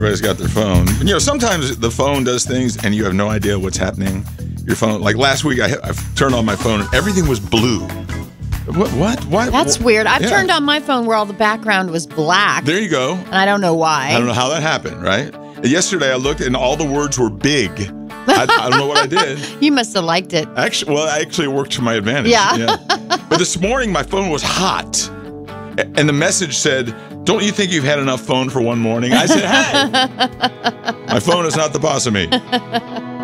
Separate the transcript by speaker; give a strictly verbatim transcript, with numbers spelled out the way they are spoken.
Speaker 1: Everybody's got their phone. And, you know, sometimes the phone does things and you have no idea what's happening. Your phone, like last week, I, I turned on my phone and everything was blue. What? What? Why?
Speaker 2: That's
Speaker 1: what?
Speaker 2: weird. I've
Speaker 1: Yeah.
Speaker 2: turned on my phone where all the background was black.
Speaker 1: There you go.
Speaker 2: And I don't know why.
Speaker 1: I don't know how that happened, right? Yesterday, I looked and all the words were big. I, I don't know what I did.
Speaker 2: You must have liked it.
Speaker 1: Actually, well, actually, it worked to my advantage.
Speaker 2: Yeah.
Speaker 1: But this morning, my phone was hot. And the message said, "Don't you think you've had enough phone for one morning?" I said, "Hey, my phone is not the boss of me."